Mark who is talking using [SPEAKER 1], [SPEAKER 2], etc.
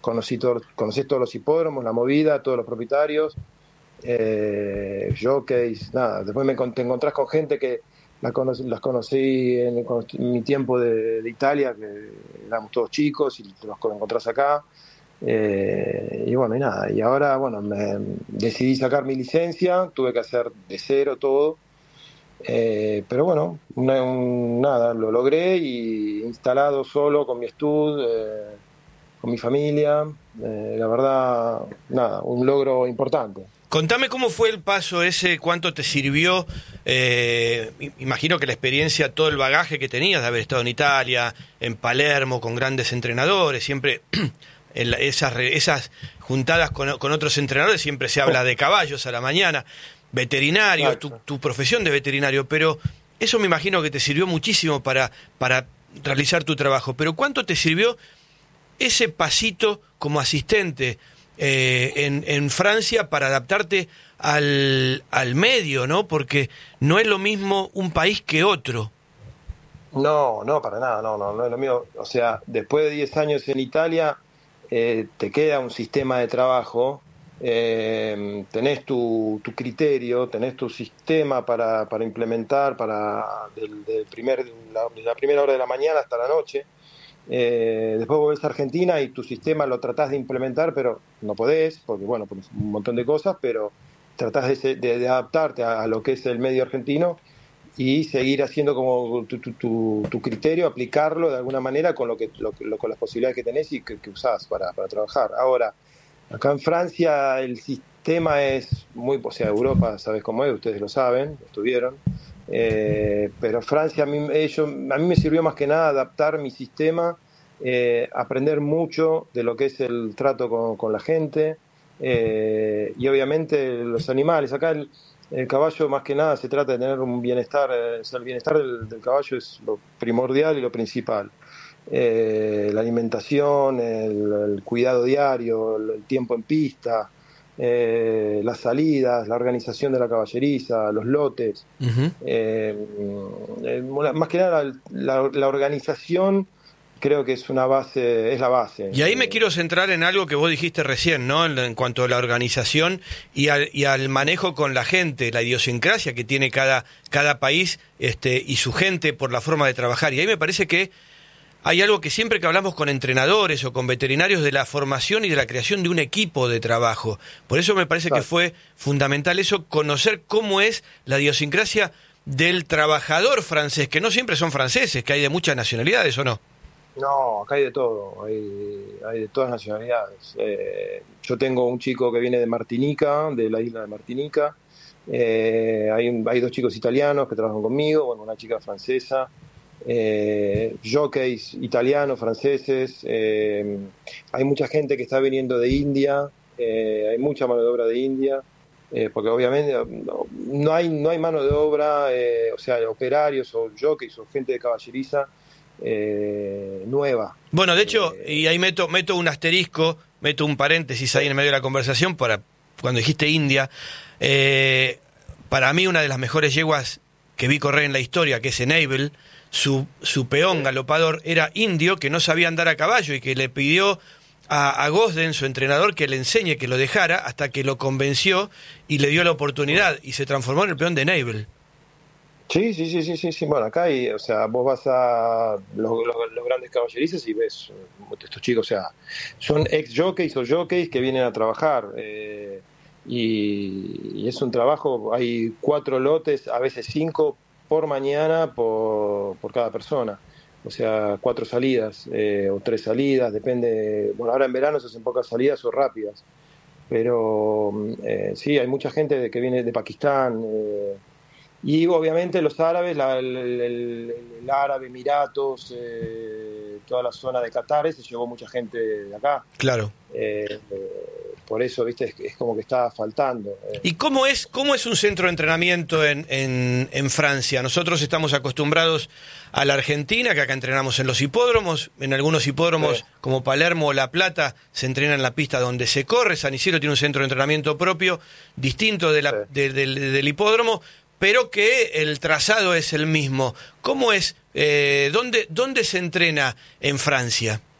[SPEAKER 1] conocés todos los hipódromos, la movida, todos los propietarios, jockeys, nada. Después te encontrás con gente que las conocí en mi tiempo de Italia, que éramos todos chicos y los encontrás acá. Y bueno, y nada. Y ahora, bueno, decidí sacar mi licencia, tuve que hacer de cero todo. Pero bueno, nada, lo logré y instalado solo con mi estudio, con mi familia. La verdad, nada, un logro importante.
[SPEAKER 2] Contame cómo fue el paso ese, cuánto te sirvió. Imagino que la experiencia, todo el bagaje que tenías de haber estado en Italia, en Palermo, con grandes entrenadores, siempre esas juntadas con otros entrenadores, siempre se habla de caballos a la mañana, veterinario, tu profesión de veterinario, pero eso me imagino que te sirvió muchísimo para realizar tu trabajo. Pero ¿cuánto te sirvió ese pasito como asistente en Francia para adaptarte al medio, ¿no? Porque no es lo mismo un país que otro.
[SPEAKER 1] No, para nada, no es lo mío. O sea, después de 10 años en Italia, te queda un sistema de trabajo, tenés tu criterio, tenés tu sistema para implementar de la primera hora de la mañana hasta la noche. Después volvés a Argentina y tu sistema lo tratás de implementar, pero no podés, porque bueno, por un montón de cosas, pero tratás de adaptarte a lo que es el medio argentino y seguir haciendo como tu criterio, aplicarlo de alguna manera con con las posibilidades que tenés y que usás para trabajar. Ahora, acá en Francia el sistema es muy, o sea, Europa, sabes cómo es, ustedes lo saben, estuvieron, pero Francia a mí me sirvió más que nada adaptar mi sistema, aprender mucho de lo que es el trato con la gente, y obviamente los animales. Acá el caballo más que nada se trata de tener un bienestar, el bienestar del caballo es lo primordial y lo principal. La alimentación, el cuidado diario, el tiempo en pista, las salidas, la organización de la caballeriza, los lotes. Más que nada la organización creo que es la base.
[SPEAKER 2] Y ahí me quiero centrar en algo que vos dijiste recién, ¿no? En cuanto a la organización y al manejo con la gente, la idiosincrasia que tiene cada país y su gente por la forma de trabajar. Y ahí me parece que hay algo que siempre que hablamos con entrenadores o con veterinarios de la formación y de la creación de un equipo de trabajo. Por eso me parece que fue fundamental eso, conocer cómo es la idiosincrasia del trabajador francés, que no siempre son franceses, que hay de muchas nacionalidades, ¿o no?
[SPEAKER 1] No, acá hay de todo, hay de todas nacionalidades. Yo tengo un chico que viene de Martinica, de la isla de Martinica. Hay dos chicos italianos que trabajan conmigo, bueno, una chica francesa. Jockeys italianos, franceses. Hay mucha gente que está viniendo de India, hay mucha mano de obra de India, porque obviamente no hay mano de obra, o sea, operarios o jockeys o gente de caballeriza nueva.
[SPEAKER 2] Bueno, de hecho, y ahí meto un asterisco, meto un paréntesis ahí en medio de la conversación para cuando dijiste India. Para mí una de las mejores yeguas que vi correr en la historia, que es Enable, su peón galopador era indio, que no sabía andar a caballo y que le pidió a Gosden, su entrenador, que le enseñe, que lo dejara, hasta que lo convenció y le dio la oportunidad y se transformó en el peón de Enable.
[SPEAKER 1] Sí. Bueno, acá o sea, vos vas a los grandes caballerizas y ves estos chicos, o sea, son ex-jockeys o jockeys que vienen a trabajar, y es un trabajo, hay 4 lotes, a veces 5 por mañana por cada persona, o sea, 4 salidas o 3 salidas, depende. Bueno, ahora en verano se hacen pocas salidas o rápidas, pero sí, hay mucha gente que viene de Pakistán, y obviamente los árabes, el árabe, Emiratos, toda la zona de Qatar, se llevó mucha gente de acá.
[SPEAKER 2] Claro.
[SPEAKER 1] Por eso, viste, es como que está faltando.
[SPEAKER 2] ¿Y cómo es un centro de entrenamiento en Francia? Nosotros estamos acostumbrados a la Argentina, que acá entrenamos en los hipódromos. En algunos hipódromos, como Palermo o La Plata, se entrena en la pista donde se corre. San Isidro tiene un centro de entrenamiento propio, distinto del hipódromo, pero que el trazado es el mismo. ¿Cómo es? ¿Dónde se entrena en Francia?